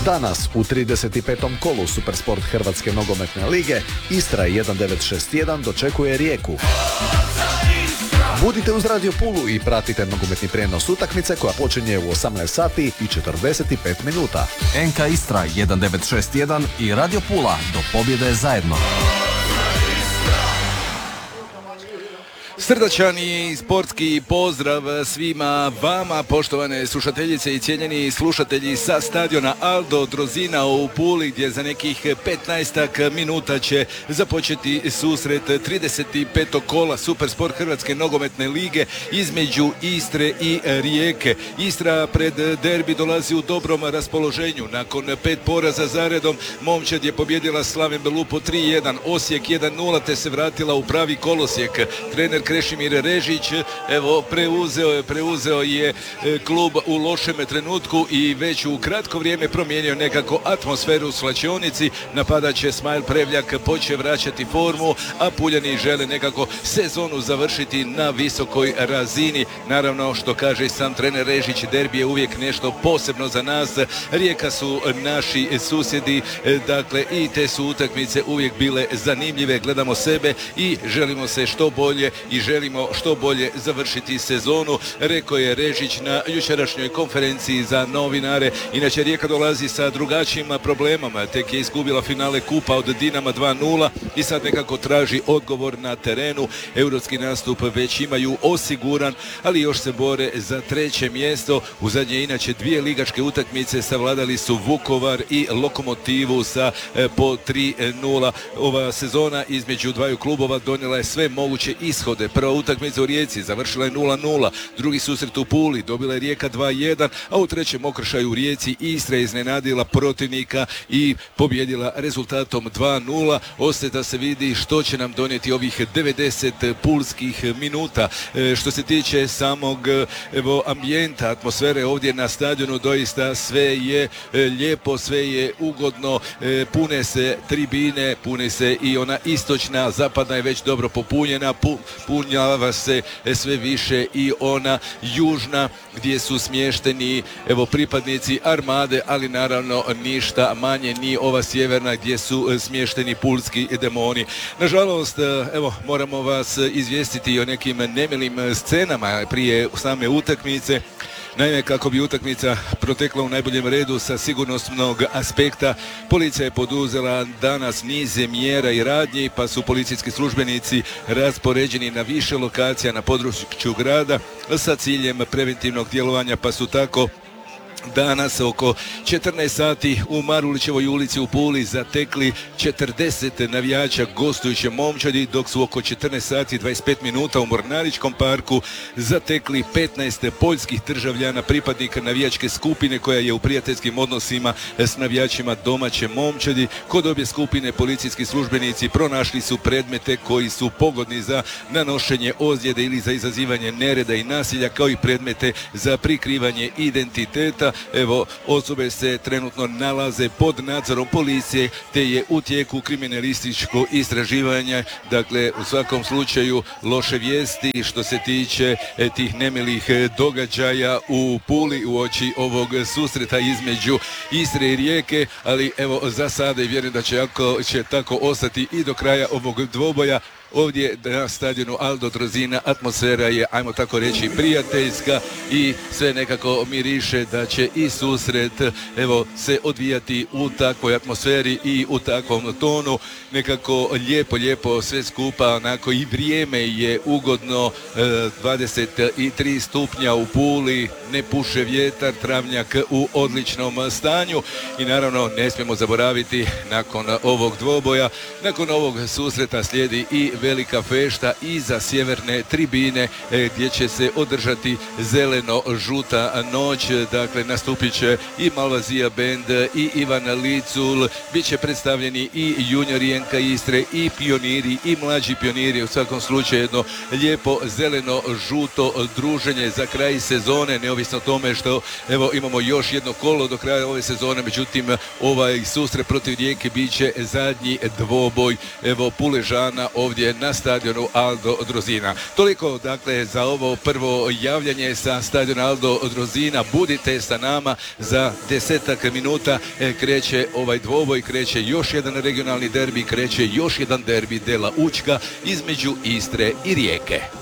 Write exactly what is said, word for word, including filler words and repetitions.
Danas u trideset petom kolu Supersport Hrvatske nogometne lige Istra jedan devet šest jedan dočekuje Rijeku. Budite uz Radio Pulu i pratite nogometni prijenos utakmice koja počinje u osamnaest sati i četrdeset pet minuta. en ka Istra jedan devet šest jedan i Radio Pula do pobjede zajedno. Srdačan i sportski pozdrav svima vama, poštovane slušateljice i cijenjeni slušatelji sa stadiona Aldo Drozina u Puli, gdje za nekih petnaestak minuta će započeti susret trideset petog kola Supersport Hrvatske nogometne lige između Istre i Rijeke. Istra pred derbi dolazi u dobrom raspoloženju. Nakon pet poraza zaredom Momčad je pobjedila Slaven Belupo tri jedan, Osijek jedan nula te se vratila u pravi kolosijek. Trener Krešimir Režić evo preuzeo je, preuzeo je klub u lošem trenutku i već u kratko vrijeme promijenio nekako atmosferu u slačionici. Napadač Smajl Prevljak počeo vraćati formu, a Puljani žele nekako sezonu završiti na visokoj razini. Naravno, što kaže sam trener Režić, derbi je uvijek nešto posebno za nas. Rijeka su naši susjedi, dakle i te su utakmice uvijek bile zanimljive. Gledamo sebe i želimo se što bolje i želimo što bolje završiti sezonu, rekao je Režić na jučerašnjoj konferenciji za novinare. Inače, Rijeka dolazi sa drugačijim problemama, tek je izgubila finale kupa od Dinama dva nula i sad nekako traži odgovor na terenu. Europski nastup već imaju osiguran, ali još se bore za treće mjesto. U zadnje inače dvije ligaške utakmice savladali su Vukovar i Lokomotivu sa e, po tri nula. Ova sezona između dvaju klubova donijela je sve moguće ishode. Prva utakmica u Rijeci završila je nula nula, drugi susret u Puli dobila je Rijeka dva jedan, a u trećem okršaju u Rijeci Istra je iznenadila protivnika i pobjedila rezultatom dva nula. Ostaje da se vidi što će nam donijeti ovih devedeset pulskih minuta. E, što se tiče samog evo, ambijenta, atmosfere ovdje na stadionu, doista sve je e, lijepo, sve je ugodno, e, pune se tribine, pune se i ona istočna, zapadna je već dobro popunjena, pu, punjava se sve više i ona južna, gdje su smješteni evo pripadnici Armade, ali naravno ništa manje ni ova sjeverna gdje su smješteni pulski demoni. Nažalost, evo moramo vas izvijestiti o nekim nemilim scenama prije same utakmice. Naime, kako bi utakmica protekla u najboljem redu sa sigurnosnog aspekta, policija je poduzela danas niz mjera i radnji, pa su policijski službenici raspoređeni na više lokacija na području grada sa ciljem preventivnog djelovanja, pa su tako danas oko četrnaest sati u Marulićevoj ulici u Puli zatekli četrdeset navijača gostujuće Momčadi, dok su oko četrnaest sati i dvadeset pet minuta u Mornaričkom parku zatekli petnaest poljskih državljana, pripadnika navijačke skupine koja je u prijateljskim odnosima s navijačima domaće Momčadi. Kod obje skupine policijski službenici pronašli su predmete koji su pogodni za nanošenje ozljede ili za izazivanje nereda i nasilja, kao i predmete za prikrivanje identiteta. Evo, osobe se trenutno nalaze pod nadzorom policije, te je u tijeku kriminalističko istraživanje. Dakle, u svakom slučaju loše vijesti što se tiče e, tih nemilih e, događaja u Puli uoči ovog susreta između Istre i Rijeke, ali evo za sada i vjerujem da će, ako, će tako ostati i do kraja ovog dvoboja. Ovdje na stadionu Aldo Drozina atmosfera je, ajmo tako reći, prijateljska i sve nekako miriše da će i susret evo se odvijati u takvoj atmosferi i u takvom tonu. Nekako lijepo, lijepo sve skupa, onako i vrijeme je ugodno, dvadeset tri stupnja u Puli, ne puše vjetar, travnjak u odličnom stanju i naravno ne smijemo zaboraviti nakon ovog dvoboja, nakon ovog susreta slijedi i velika fešta i za sjeverne tribine gdje će se održati zeleno-žuta noć. Dakle, nastupit će i Malvazija bend i Ivan Licul, bit će predstavljeni i juniori en ka Istre i pioniri i mlađi pioniri. U svakom slučaju jedno lijepo zeleno-žuto druženje za kraj sezone, neovisno o tome što evo imamo još jedno kolo do kraja ove sezone, međutim ovaj susret protiv Rijeke bit će zadnji dvoboj evo Puležana ovdje će na stadionu Aldo Odrozina. Toliko dakle za ovo prvo javljanje sa stadiona Aldo Odrozina. Budite sa nama, za desetak minuta kreće ovaj dvoboj, kreće još jedan regionalni derbi, kreće još jedan derbi della Učka između Istre i Rijeke.